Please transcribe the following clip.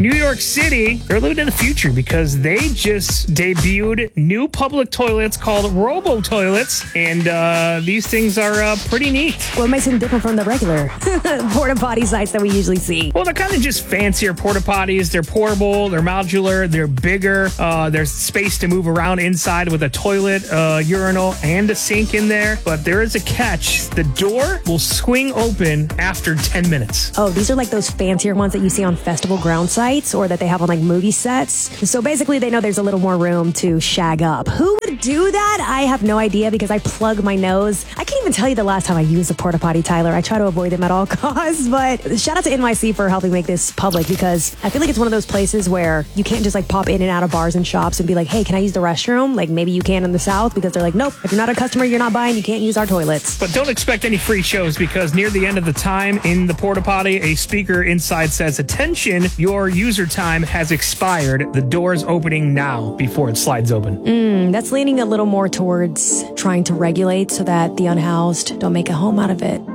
New York City, they're living in the future because they just debuted new public toilets called Robo Toilets, and these things are pretty neat. What makes them different from the regular porta potty sites that we usually see? Well, they're kind of just fancier porta potties. They're portable, they're modular, they're bigger. There's space to move around inside with a toilet, urinal, and a sink in there. But there is a catch. The door will swing open after 10 minutes. Oh, these are like those fancier ones that you see on festival ground sites or that they have on like movie sets. So basically they know there's a little more room to shag up. Who would do that? I have no idea because I plug my nose. I can't even tell you the last time I used a porta potty, Tyler. I try to avoid them at all costs, but shout out to NYC for helping make this public because I feel like it's one of those places where you can't just like pop in and out of bars and shops and be like, hey, can I use the restroom? Like maybe you can in the South because they're like, nope, if you're not a customer, you're not buying, you can't use our toilets. But don't expect any free shows because near the end of the time in the porta potty, a speaker inside says, attention, your user time has expired. The door's opening now before it slides open. That's leaning a little more towards trying to regulate so that the unhoused don't make a home out of it.